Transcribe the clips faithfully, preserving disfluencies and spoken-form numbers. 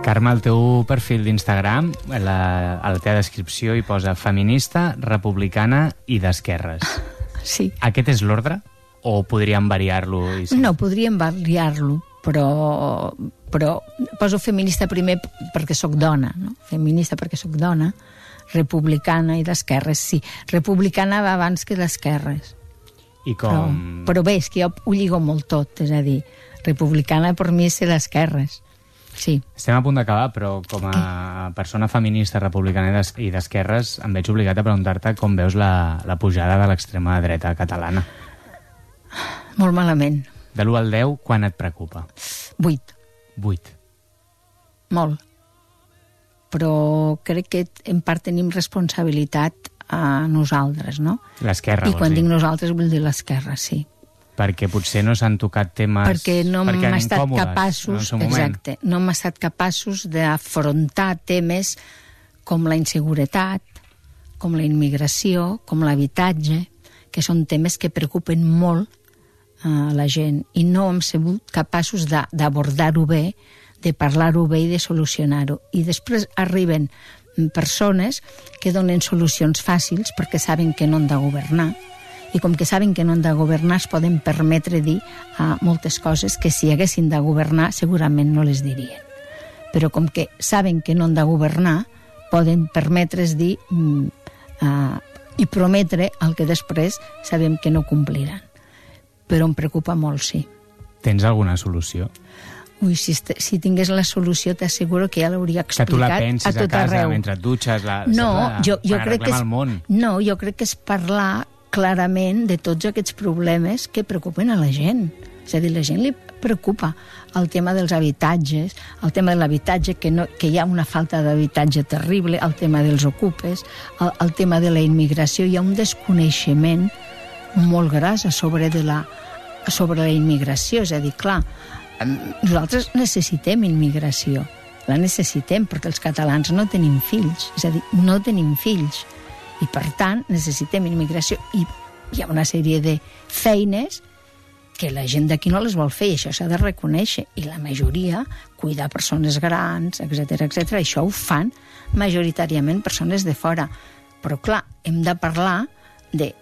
Carme, al teu perfil d'Instagram, a la, a la teva descripció hi posa feminista, republicana i d'esquerres. Sí. Aquest és l'ordre? O podríem variar-lo? I sí? No, podríem variar-lo, però, però poso feminista primer perquè sóc dona, no? Feminista perquè sóc dona, republicana i d'esquerres, sí. Republicana va abans que d'esquerres. I com... Però, però bé, és que jo ho lligo molt tot, és a dir, republicana per mi és ser d'esquerres. Sí. Estem a punt d'acabar, però com a persona feminista, republicana i d'esquerres em veig obligat a preguntar-te com veus la, la pujada de l'extrema dreta catalana. Molt malament. De l'u al deu, quan et preocupa? Vuit. Vuit. Molt. Però crec que en part tenim responsabilitat a nosaltres, no? L'esquerra, I quan dir. dic nosaltres vull dir l'esquerra, sí. Perquè potser no s'han tocat temes... Perquè no hem estat capaços, no exacte, no hem estat capaços d'afrontar temes com la inseguretat, com la immigració, com l'habitatge, que són temes que preocupen molt a la gent, i no hem sigut capaços d'abordar-ho bé, de parlar-ho bé i de solucionar-ho. I després arriben persones que donen solucions fàcils perquè saben que no han de governar, i com que saben que no han de governar es poden permetre dir uh, moltes coses que si haguessin de governar segurament no les dirien. Però com que saben que no han de governar poden permetre's dir um, uh, i prometre el que després sabem que no compliran. Però em preocupa molt, sí. Tens alguna solució? Ui, si, si tingués la solució t'asseguro que ja l'hauria explicat que tu la pensis a tot a casa arreu. mentre et dutxes la, no, la, jo, jo crec que és, el món. no, jo crec que és parlar clarament de tots aquests problemes que preocupen a la gent. És a dir, la gent li preocupa el tema dels habitatges, el tema de l'habitatge, que, no, que hi ha una falta d'habitatge terrible, el tema dels ocupes, el, el tema de la immigració. Hi ha un desconeixement molt gras a sobre de la, sobre la immigració. És a dir, clar, nosaltres necessitem immigració, la necessitem perquè els catalans no tenim fills, és a dir, no tenim fills, i per tant necessitem immigració, i hi ha una sèrie de feines que la gent d'aquí no les vol fer, i això s'ha de reconèixer, i la majoria, cuidar persones grans, etcètera, etcètera, això ho fan majoritàriament persones de fora. Però clar, hem de parlar de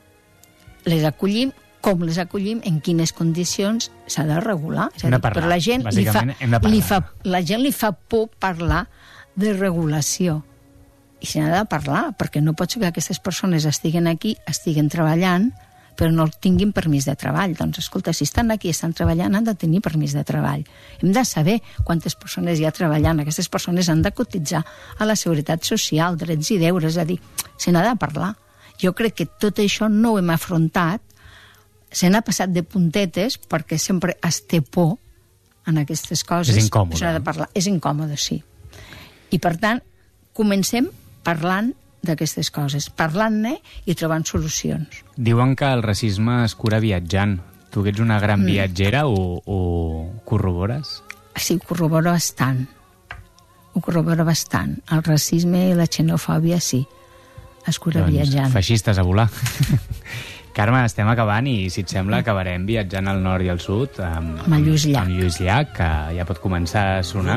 les acollim, com les acollim, en quines condicions s'ha de regular. És a dir, parlar, però la gent, li fa, li fa, la gent li fa por parlar de regulació. I se n'ha de parlar, perquè no pot ser que aquestes persones estiguen aquí, estiguen treballant, però no tinguin permís de treball. Doncs, escolta, si estan aquí i estan treballant, han de tenir permís de treball. Hem de saber quantes persones hi ha treballant. Aquestes persones han de cotitzar a la Seguretat Social, drets i deures, és a dir, se n'ha de parlar. Jo crec que tot això no ho hem afrontat, se n'ha passat de puntetes perquè sempre es té por en aquestes coses. És incòmode. S'ha de parlar. És incòmode, sí. I per tant, comencem parlant d'aquestes coses, parlant-ne i trobant solucions. Diuen que el racisme es cura viatjant. Tu que ets una gran mm. viatgera, ho, ho corrobores? Sí, ho corroboro bastant. Ho corroboro bastant. El racisme i la xenofòbia, sí. Es cura doncs, viatjant. Feixistes a volar. Carme, estem acabant i, si et sembla, acabarem viatjant al nord i al sud amb, amb Lluís Llach. Amb Lluís Llach, que ja pot començar a sonar.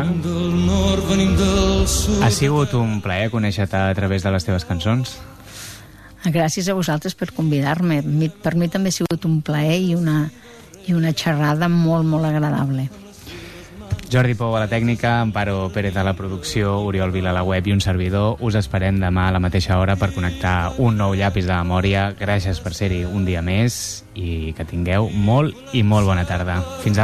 Ha sigut un plaer conèixer-te a través de les teves cançons. Gràcies a vosaltres per convidar-me. Per mi també ha sigut un plaer i una, i una xerrada molt, molt agradable. Jordi Pou a la tècnica, Amparo Pérez a la producció, Oriol Vila a la web i un servidor. Us esperem demà a la mateixa hora per connectar un nou llapis de memòria. Gràcies per ser-hi un dia més i que tingueu molt i molt bona tarda. Fins demà.